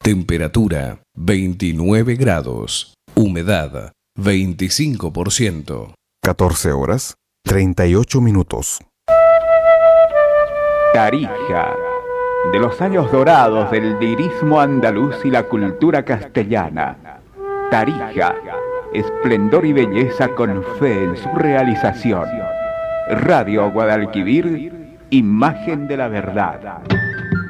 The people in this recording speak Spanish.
Temperatura 29 grados. Humedad 25%. 14 horas, 38 minutos. Tarija, de los años dorados del lirismo andaluz y la cultura castellana. Tarija, esplendor y belleza con fe en su realización. Radio Guadalquivir, imagen de la verdad.